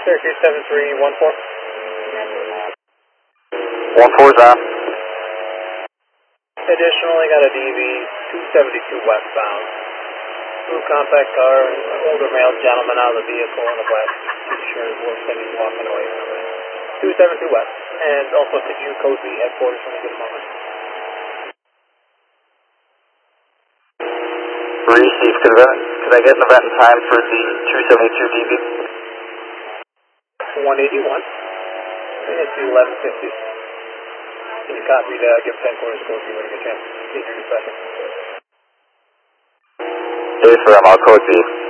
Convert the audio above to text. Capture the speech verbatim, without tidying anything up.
Syracuse seven three one four. one four is on. Additionally, got a D V two seventy-two westbound. Blue compact car, an older male gentleman out of the vehicle in a black t-shirt. Looks like he's walking away from it. two seventy-two west. And also, could you code the headquarters when you get a moment? Received. Could, event, could I get an event in time for the two seventy-two D V? one eighty-one. And it's eleven fifty. Can you copy the give headquarters code when you get a chance? See you in a second. Yes, sir. I'll code the